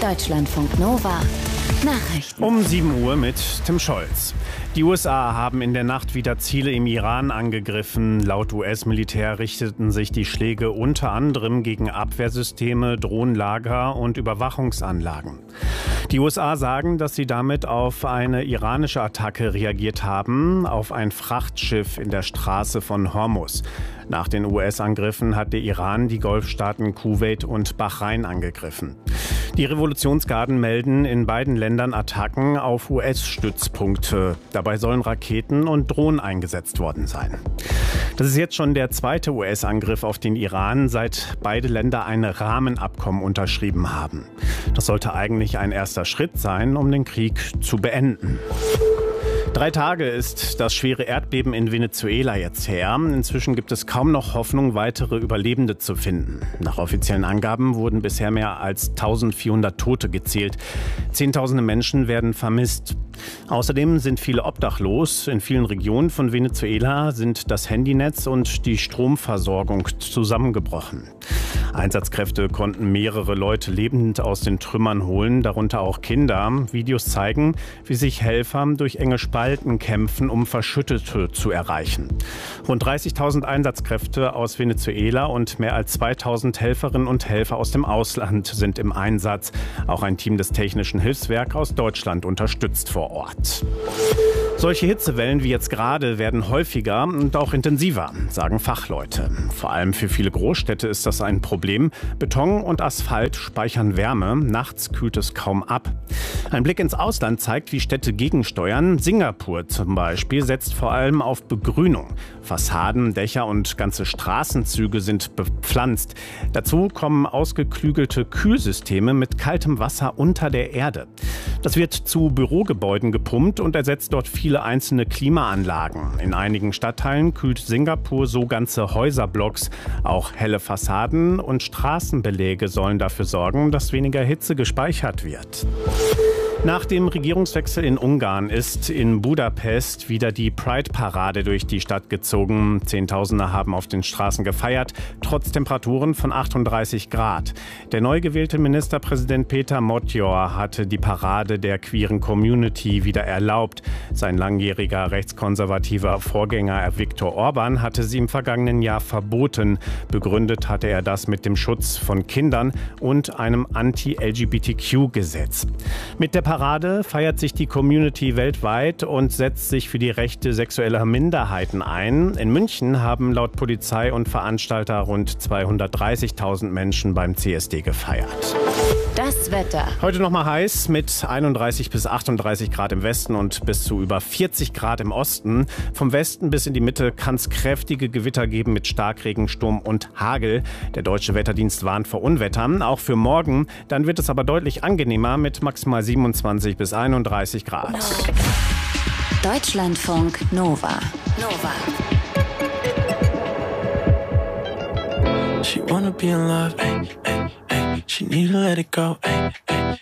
Deutschlandfunk Nova. Nachrichten. Um 7 Uhr mit Tim Scholz. Die USA haben in der Nacht wieder Ziele im Iran angegriffen. Laut US-Militär richteten sich die Schläge unter anderem gegen Abwehrsysteme, Drohnenlager und Überwachungsanlagen. Die USA sagen, dass sie damit auf eine iranische Attacke reagiert haben, auf ein Frachtschiff in der Straße von Hormuz. Nach den US-Angriffen hat der Iran die Golfstaaten Kuwait und Bahrain angegriffen. Die Revolutionsgarden melden in beiden Ländern Attacken auf US-Stützpunkte. Dabei sollen Raketen und Drohnen eingesetzt worden sein. Das ist jetzt schon der zweite US-Angriff auf den Iran, seit beide Länder ein Rahmenabkommen unterschrieben haben. Das sollte eigentlich ein erster Schritt sein, um den Krieg zu beenden. 3 Tage ist das schwere Erdbeben in Venezuela jetzt her. Inzwischen gibt es kaum noch Hoffnung, weitere Überlebende zu finden. Nach offiziellen Angaben wurden bisher mehr als 1400 Tote gezählt. Zehntausende Menschen werden vermisst. Außerdem sind viele obdachlos. In vielen Regionen von Venezuela sind das Handynetz und die Stromversorgung zusammengebrochen. Einsatzkräfte konnten mehrere Leute lebend aus den Trümmern holen, darunter auch Kinder. Videos zeigen, wie sich Helfer durch enge Spalten kämpfen, um Verschüttete zu erreichen. Rund 30.000 Einsatzkräfte aus Venezuela und mehr als 2.000 Helferinnen und Helfer aus dem Ausland sind im Einsatz. Auch ein Team des Technischen Hilfswerks aus Deutschland unterstützt vor Ort. Solche Hitzewellen wie jetzt gerade werden häufiger und auch intensiver, sagen Fachleute. Vor allem für viele Großstädte ist das ein Problem. Beton und Asphalt speichern Wärme, nachts kühlt es kaum ab. Ein Blick ins Ausland zeigt, wie Städte gegensteuern. Singapur zum Beispiel setzt vor allem auf Begrünung. Fassaden, Dächer und ganze Straßenzüge sind bepflanzt. Dazu kommen ausgeklügelte Kühlsysteme mit kaltem Wasser unter der Erde. Das wird zu Bürogebäuden gepumpt und ersetzt dort viele einzelne Klimaanlagen. In einigen Stadtteilen kühlt Singapur so ganze Häuserblocks. Auch helle Fassaden und Straßenbeläge sollen dafür sorgen, dass weniger Hitze gespeichert wird. Nach dem Regierungswechsel in Ungarn ist in Budapest wieder die Pride-Parade durch die Stadt gezogen. Zehntausende haben auf den Straßen gefeiert, trotz Temperaturen von 38 Grad. Der neu gewählte Ministerpräsident Péter Matthyor hatte die Parade der queeren Community wieder erlaubt. Sein langjähriger rechtskonservativer Vorgänger Viktor Orban hatte sie im vergangenen Jahr verboten. Begründet hatte er das mit dem Schutz von Kindern und einem Anti-LGBTQ-Gesetz. Mit der Parade feiert sich die Community weltweit und setzt sich für die Rechte sexueller Minderheiten ein. In München haben laut Polizei und Veranstalter rund 230.000 Menschen beim CSD gefeiert. Das Wetter. Heute noch mal heiß mit 31 bis 38 Grad im Westen und bis zu über 40 Grad im Osten. Vom Westen bis in die Mitte kann es kräftige Gewitter geben mit Starkregen, Sturm und Hagel. Der Deutsche Wetterdienst warnt vor Unwettern, auch für morgen. Dann wird es aber deutlich angenehmer mit maximal 27 bis 31 Grad. Deutschlandfunk Nova. She wanna be in love, ay, ay, ay. She need to let it go, ay, ay.